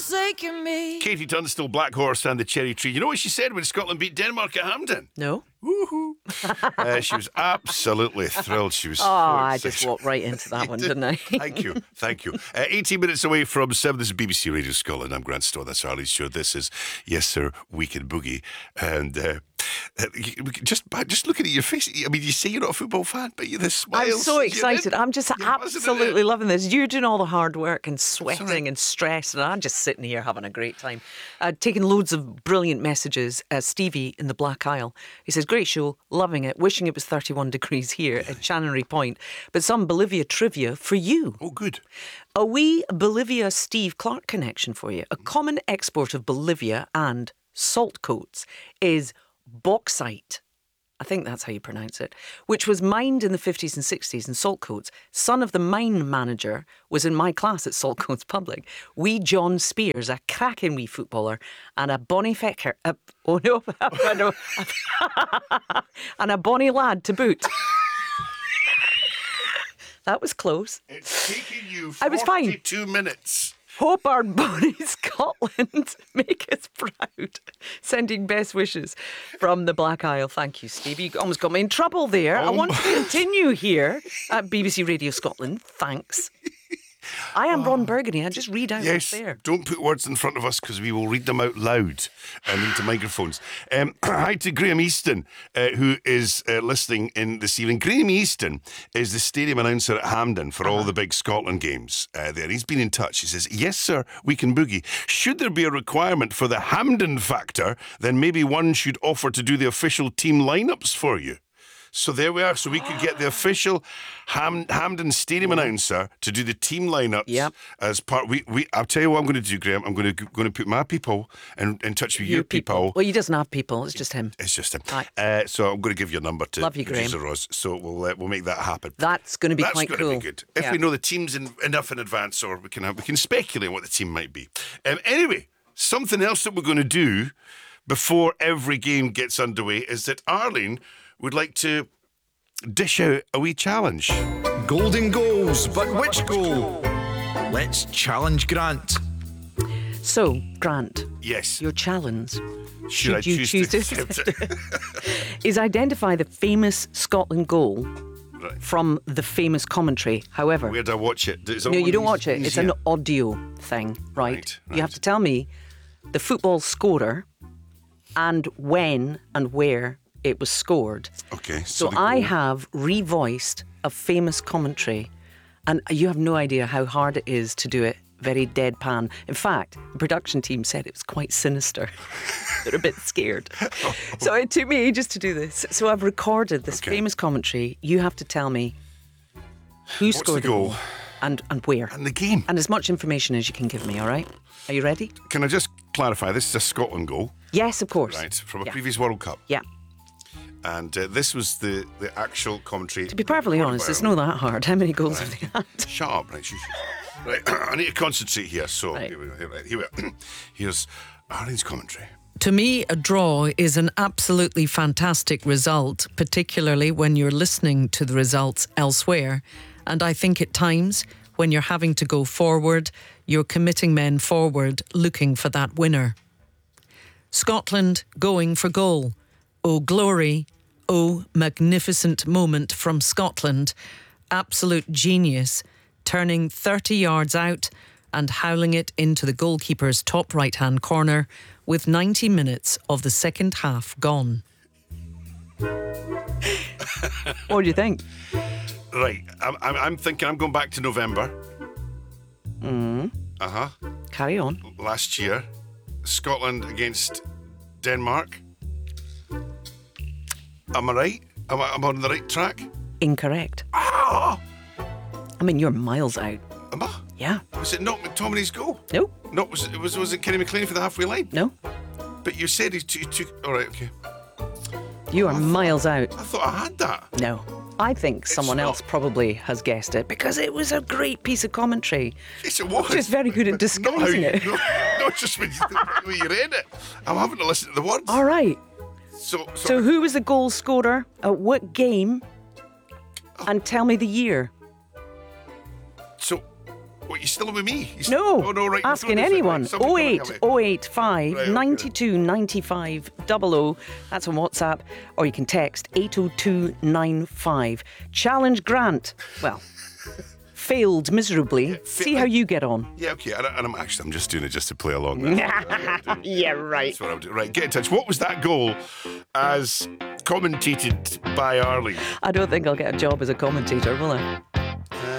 forsaken me. Katie Tunstall, Black Horse and the Cherry Tree. You know what she said when Scotland beat Denmark at Hampden? No. Woohoo. She was absolutely thrilled. She was. I just walked right into that one, didn't I? Thank you. 18 minutes away from 7. This is BBC Radio Scotland. I'm Grant Storr. That's Arlie's show. This is Yes Sir Weekend Boogie. And just looking at your face, I mean, you say you're not a football fan, but you're the smiles. I'm so excited. I'm just absolutely loving this. You're doing all the hard work and sweating and stress, and I'm just sitting here having a great time. Taking loads of brilliant messages. Stevie in the Black Isle, he says, great show, loving it, wishing it was 31 degrees here at Channery Point, but some Bolivia trivia for you. Oh, good. A wee Bolivia Steve Clark connection for you. A common export of Bolivia and salt coats is bauxite. I think that's how you pronounce it, which was mined in the 50s and 60s in Saltcoats. Son of the mine manager was in my class at Saltcoats Public. Wee John Spears, a cracking wee footballer, and a bonny fecker. And a bonny lad to boot. That was close. It's taken you 42 I was fine. minutes. Hope our bonny Scotland make us proud. Sending best wishes from the Black Isle. Thank you, Stevie. You almost got me in trouble there. I want to continue here at BBC Radio Scotland. Thanks. I am Ron Burgundy. I just read out what's there. Don't put words in front of us because we will read them out loud and into microphones. Hi to Graham Easton, who is listening in this evening. Graham Easton is the stadium announcer at Hampden for all the big Scotland games there. He's been in touch. He says, yes, sir, we can boogie. Should there be a requirement for the Hampden factor, then maybe one should offer to do the official team lineups for you. So there we are. So we could get the official Hampden Stadium announcer to do the team lineups as part. I'll tell you what I'm going to do, Graham. I'm going to put my people in touch with your people. Well, he doesn't have people. It's just him. It's just him. Right. So I'm going to give you a number to Love you, producer Graham. Roz. So we'll make that happen. That's going to be quite cool. That's going to be good. If we know the teams enough in advance, or we can speculate what the team might be. Anyway, something else that we're going to do before every game gets underway is that Arlene would like to dish out a wee challenge. Golden goals, but which goal? Let's challenge Grant. So, Grant. Yes. Your challenge, should you choose to accept it? is identify the famous Scotland goal from the famous commentary. However, where do I watch it? No, you don't watch it. It's an audio thing, right? You have to tell me the football scorer and when and where it was scored. Okay. So I have revoiced a famous commentary, and you have no idea how hard it is to do it very deadpan. In fact, the production team said it was quite sinister. They're a bit scared. So it took me ages to do this. So I've recorded this famous commentary. You have to tell me who scored the goal and where. And the game. And as much information as you can give me, all right? Are you ready? Can I just clarify, this is a Scotland goal? Yes, of course. Right, from a previous World Cup. Yeah. And this was the actual commentary. To be perfectly honest, it's not that hard. How many goals have they had? Shut up, right? Right, I need to concentrate here. So here we go. Here's Arlene's commentary. To me, a draw is an absolutely fantastic result, particularly when you're listening to the results elsewhere. And I think at times, when you're having to go forward, you're committing men forward looking for that winner. Scotland going for goal. Oh, glory. Oh, magnificent moment from Scotland. Absolute genius. Turning 30 yards out and howling it into the goalkeeper's top right-hand corner with 90 minutes of the second half gone. What do you think? Right, I'm thinking I'm going back to November. Carry on. Last year, Scotland against Denmark. Am I right? Am I on the right track? Incorrect. Ah! I mean, you're miles out. Am I? Yeah. Was it not McTominay's goal? No. No, was it Kenny McLean for the halfway line? No. But you said he took... All right, okay. You are miles out. I thought I had that. No. I think someone else probably has guessed it because it was a great piece of commentary. Yes, it was. Just very good at disguising it. Not just when you read it. I'm having to listen to the words. All right. So who was the goal scorer at what game? And tell me the year. So What, you still with me? No, Oh, no, right. asking Right, anyone. somebody come and help me. 08085 Right, okay. 92 95 00. That's on WhatsApp. Or you can text 80295. Challenge Grant. Well, failed miserably. See how you get on. Yeah, okay. And I'm just doing it just to play along. Yeah, right. That's what I'm doing. Right, get in touch. What was that goal as commentated by Arlie? I don't think I'll get a job as a commentator, will I?